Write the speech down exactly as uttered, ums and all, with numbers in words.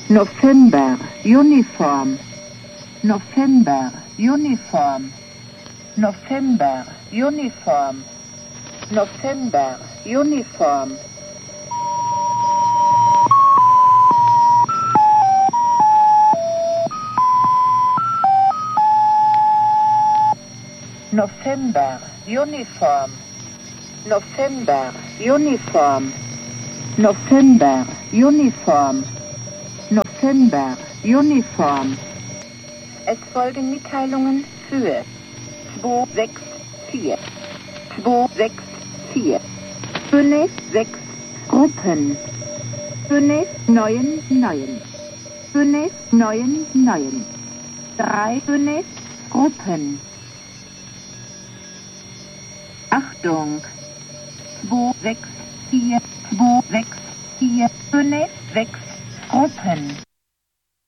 November, Uniform. November, Uniform. November, Uniform. November, Uniform. November, Uniform. November, Uniform. November, Uniform. November, Uniform. Es folgen Mitteilungen für zwei sechs vier. zwei sechs vier. fünf sechs Gruppen. fünf neun neun. fünf neun neun. drei fünf Gruppen. Achtung! zwei sechs vier. zwei sechs vier. fünf sechs Gruppen.